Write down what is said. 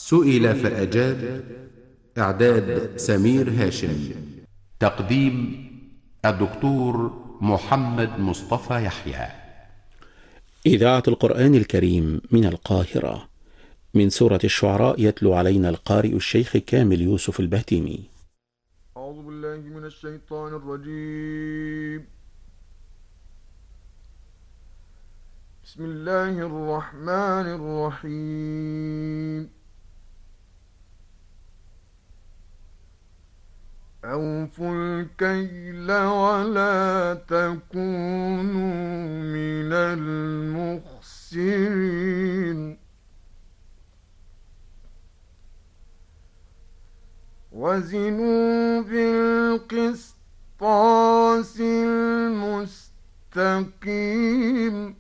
سئل فأجاب. إعداد سمير هاشم. تقديم الدكتور محمد مصطفى يحيى. إذاعة القرآن الكريم من القاهرة، من سورة الشعراء، يتلو علينا القارئ الشيخ كامل يوسف البهتيمي. أعوذ بالله من الشيطان الرجيم. بسم الله الرحمن الرحيم. أوفوا الكيل ولا تكونوا من المخسرين، وزنوا بالقسطاس المستقيم،